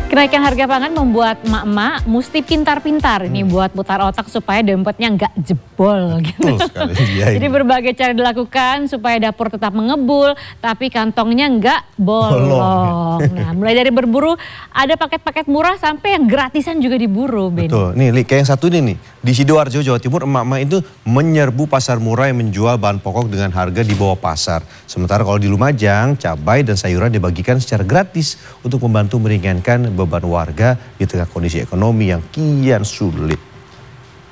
Kenaikan harga pangan membuat emak-emak mesti pintar-pintar ini buat putar otak supaya dompetnya nggak jebol gitu. Jadi berbagai cara dilakukan supaya dapur tetap mengebul tapi kantongnya nggak bolong. Nah, mulai dari berburu ada paket-paket murah sampai yang gratisan juga diburu, Ben. Betul. Nih, Li, kayak yang satu ini nih. Di Sidoarjo, Jawa Timur, emak-emak itu menyerbu pasar murah yang menjual bahan pokok dengan harga di bawah pasar. Sementara kalau di Lumajang, cabai dan sayuran dibagikan secara gratis untuk membantu meringankan beban warga di tengah kondisi ekonomi yang kian sulit.